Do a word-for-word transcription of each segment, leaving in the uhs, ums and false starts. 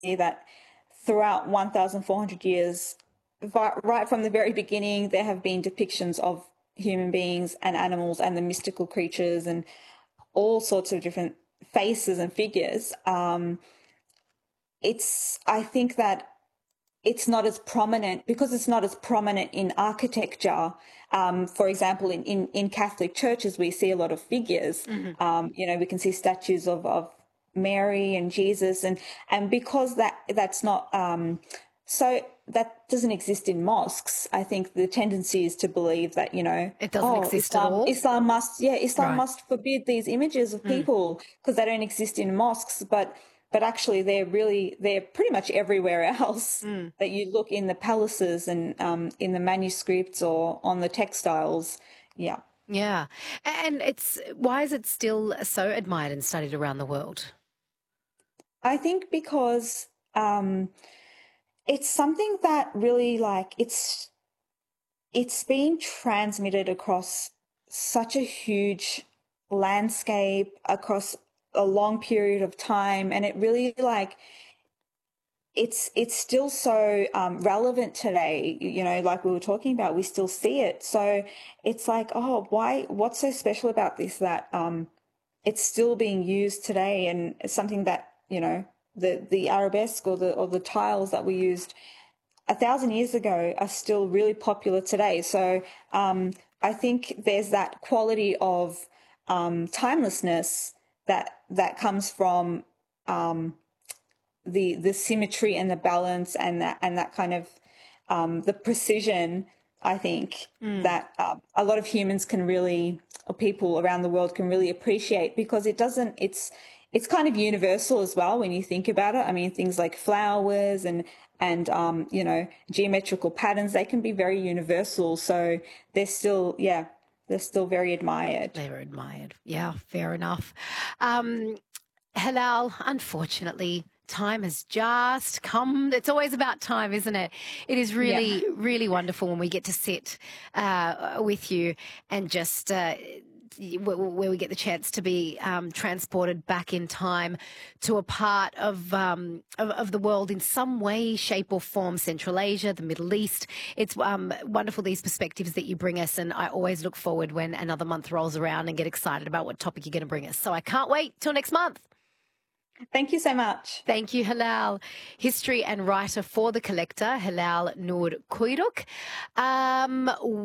that throughout one thousand four hundred years, right from the very beginning, there have been depictions of human beings and animals and the mystical creatures and all sorts of different faces and figures. Um, it's, I think that it's not as prominent because it's not as prominent in architecture. Um, for example, in, in, in Catholic churches, we see a lot of figures. Mm-hmm. Um, you know, we can see statues of, of Mary and Jesus, and and because that that's not um, so that doesn't exist in mosques. I think the tendency is to believe that, you know, It doesn't oh, exist at Islam all? Islam must yeah Islam Right. must forbid these images of Mm. people because they don't exist in mosques, but but actually they're really they're pretty much everywhere else Mm. that you look in the palaces and um, in the manuscripts or on the textiles. Yeah. Yeah. And it's why is it still so admired and studied around the world? I think because um, it's something that really like it's it's been transmitted across such a huge landscape across a long period of time, and it really like it's it's still so um, relevant today. You know, like we were talking about, we still see it. So it's like, oh, why? What's so special about this that um, it's still being used today, and it's something that, you know, the the arabesque or the or the tiles that we used a thousand years ago are still really popular today. So um, I think there's that quality of um, timelessness that that comes from um, the the symmetry and the balance and that and that kind of um, the precision. I think Mm. that um, a lot of humans can really, or people around the world can really appreciate, because it doesn't. It's it's kind of universal as well when you think about it. I mean, things like flowers and and um, you know, geometrical patterns, they can be very universal. So they're still, yeah, they're still very admired. They were admired. Yeah, fair enough. Um, Halal, unfortunately, time has just come. It's always about time, isn't it? It is Yeah. really, really wonderful when we get to sit uh, with you and just uh, where where we get the chance to be um, transported back in time to a part of, um, of of the world in some way, shape, or form. Central Asia, the Middle East. It's um, wonderful, these perspectives that you bring us, and I always look forward when another month rolls around and get excited about what topic you're going to bring us. So I can't wait till next month. Thank you so much. Thank you, Halal. History and writer for The Collector, Halal Noor Kuyruk. Um,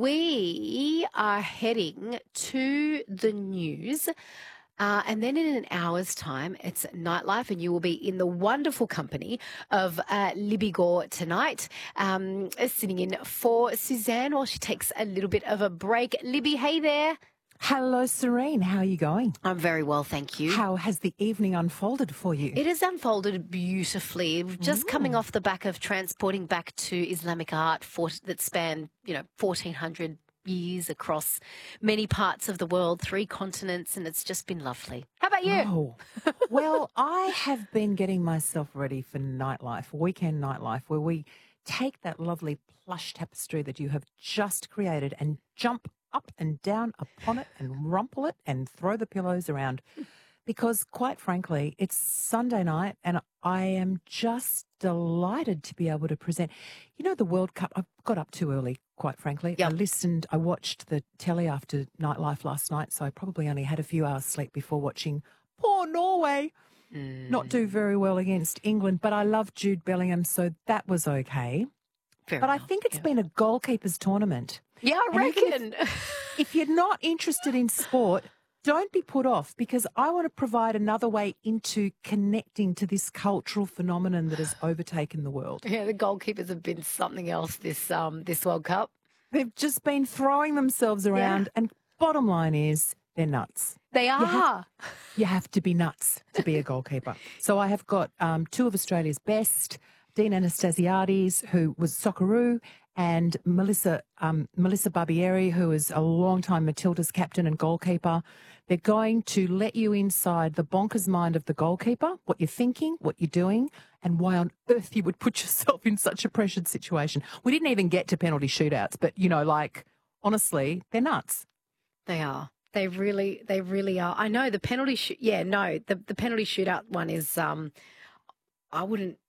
we are heading to the news. Uh, and then in an hour's time, it's Nightlife, and you will be in the wonderful company of uh, Libby Gore tonight, um, sitting in for Suzanne while she takes a little bit of a break. Libby, hey there. Hello, Serene. How are you going? I'm very well, thank you. How has the evening unfolded for you? It has unfolded beautifully. Just Mm. coming off the back of transporting back to Islamic art for, that spanned, you know, fourteen hundred years across many parts of the world, three continents, and it's just been lovely. How about you? Oh, well, I have been getting myself ready for nightlife, weekend nightlife, where we take that lovely plush tapestry that you have just created and jump up and down upon it and rumple it and throw the pillows around. Because quite frankly, it's Sunday night and I am just delighted to be able to present. You know, the World Cup, I got up too early, quite frankly. Yep. I listened, I watched the telly after Nightlife last night, so I probably only had a few hours sleep before watching poor Norway Mm, not do very well against England. But I love Jude Bellingham, so that was okay. fair But I enough, think it's yeah. been a goalkeepers tournament. Yeah, I And even reckon. If you're not interested in sport, don't be put off, because I want to provide another way into connecting to this cultural phenomenon that has overtaken the world. Yeah, the goalkeepers have been something else this um this World Cup. They've just been throwing themselves around, and bottom line is they're nuts. They are. You have, you have to be nuts to be a goalkeeper. So I have got um, two of Australia's best, Dean Anastasiades, who was Socceroo, and Melissa um, Melissa Barbieri, who is a long-time Matildas captain and goalkeeper. They're going to let you inside the bonkers mind of the goalkeeper, what you're thinking, what you're doing, and why on earth you would put yourself in such a pressured situation. We didn't even get to penalty shootouts, but, you know, like, honestly, they're nuts. They are. They really, they really are. I know the penalty shoot. Yeah, no, the the penalty shootout one is. Um, I wouldn't.